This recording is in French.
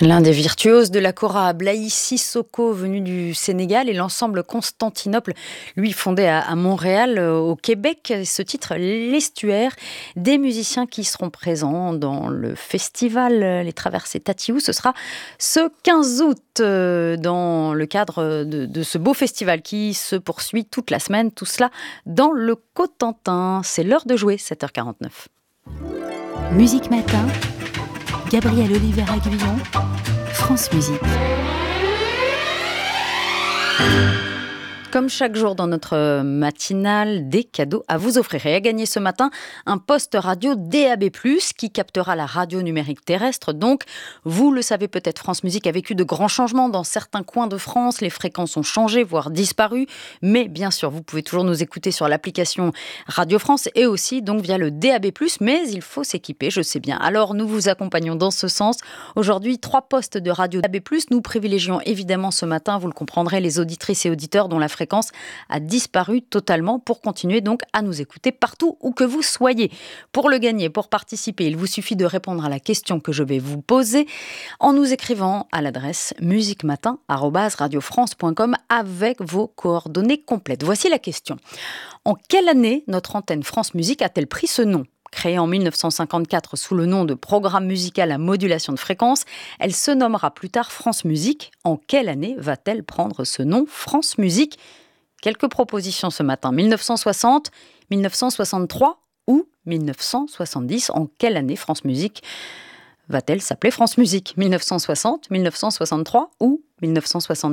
L'un des virtuoses de la kora, Blaï Sissoko, venu du Sénégal, et l'ensemble Constantinople, lui fondé à Montréal, au Québec. Ce titre, L'Estuaire, des musiciens qui seront présents dans le festival Les Traversées Tatiou. Ce sera ce 15 août dans le cadre de ce beau festival qui se poursuit toute la semaine. Tout cela dans le Cotentin. C'est l'heure de jouer, 7h49. Musique Matin, Gabriel Oliver-Aguillon, France Musique. Comme chaque jour dans notre matinale, des cadeaux à vous offrir. Et à gagner ce matin, un poste radio DAB+, qui captera la radio numérique terrestre. Donc, vous le savez peut-être, France Musique a vécu de grands changements dans certains coins de France. Les fréquences ont changé, voire disparu. Mais bien sûr, vous pouvez toujours nous écouter sur l'application Radio France et aussi donc via le DAB+. Mais il faut s'équiper, je sais bien. Alors, nous vous accompagnons dans ce sens. Aujourd'hui, 3 postes de radio DAB+. Nous privilégions évidemment ce matin, vous le comprendrez, les auditrices et auditeurs dont la fréquence a disparu totalement pour continuer donc à nous écouter partout où que vous soyez. Pour le gagner, pour participer, il vous suffit de répondre à la question que je vais vous poser en nous écrivant à l'adresse musiquematin@radiofrance.com avec vos coordonnées complètes. Voici la question. En quelle année notre antenne France Musique a-t-elle pris ce nom ? Créée en 1954 sous le nom de Programme musical à modulation de fréquence, elle se nommera plus tard France Musique. En quelle année va-t-elle prendre ce nom France Musique ? Quelques propositions ce matin. 1960, 1963 ou 1970. En quelle année France Musique va-t-elle s'appeler France Musique ? 1960, 1963 ou 1970 ?